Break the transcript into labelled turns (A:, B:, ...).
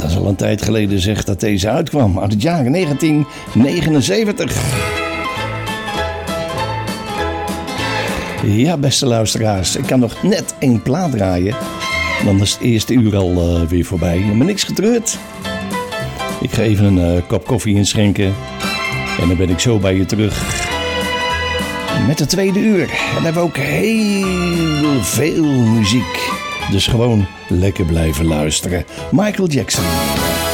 A: Dat is al een tijd geleden zeg dat deze uitkwam. Uit het jaar 1979. Ja, beste luisteraars. Ik kan nog net 1 plaat draaien. Dan is het eerste uur al weer voorbij. Maar niks getreurd. Ik ga even een kop koffie inschenken. En dan ben ik zo bij je terug. Met de tweede uur. En dan hebben we ook heel veel muziek. Dus gewoon lekker blijven luisteren. Michael Jackson.